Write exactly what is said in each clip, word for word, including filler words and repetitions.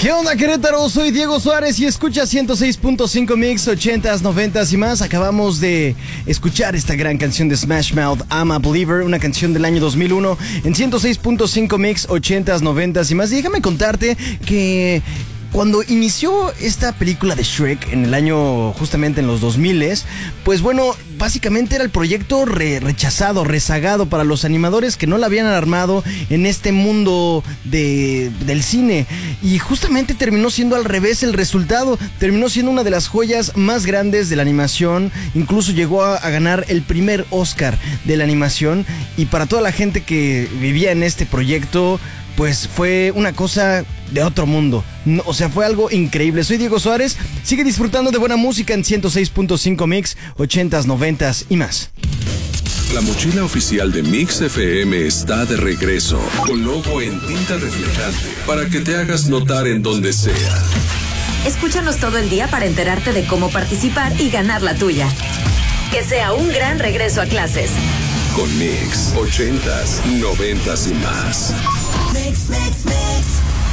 ¿Qué onda, Querétaro? Soy Diego Suárez y escucha ciento seis punto cinco Mix, ochentas, noventas y más. Acabamos de escuchar esta gran canción de Smash Mouth, I'm a Believer, una canción del año dos mil uno en ciento seis punto cinco Mix, ochentas, noventas y más. Y déjame contarte que cuando inició esta película de Shrek en el año, justamente en los dos mil, pues bueno, básicamente era el proyecto re rechazado, rezagado para los animadores que no la habían armado en este mundo de, del cine. Y justamente terminó siendo al revés el resultado. Terminó siendo una de las joyas más grandes de la animación. Incluso llegó a, a ganar el primer Oscar de la animación. Y para toda la gente que vivía en este proyecto, pues fue una cosa de otro mundo. No, o sea, fue algo increíble. Soy Diego Suárez. Sigue disfrutando de buena música en ciento seis punto cinco Mix, ochentas, noventas y más. La mochila oficial de Mix F M está de regreso, con logo en tinta reflejante, para que te hagas notar en donde sea. Escúchanos todo el día para enterarte de cómo participar y ganar la tuya. Que sea un gran regreso a clases. Con Mix, ochentas, noventas y más. Mix, mix, mix.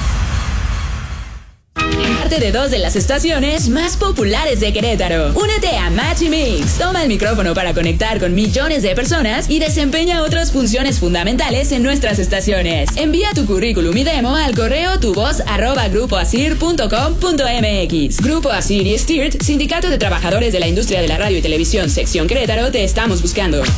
Parte de dos de las estaciones más populares de Querétaro. Únete a Match y Mix. Toma el micrófono para conectar con millones de personas y desempeña otras funciones fundamentales en nuestras estaciones. Envía tu currículum y demo al correo tuvoz arroba grupo asir punto com punto mx. Grupo Asir y Stirt, Sindicato de Trabajadores de la Industria de la Radio y Televisión, Sección Querétaro, te estamos buscando.